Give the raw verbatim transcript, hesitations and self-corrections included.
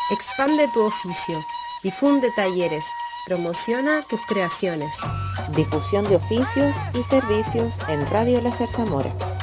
Expande tu oficio, difunde talleres, promociona tus creaciones. Difusión de oficios y servicios en Radio La Zarzamora.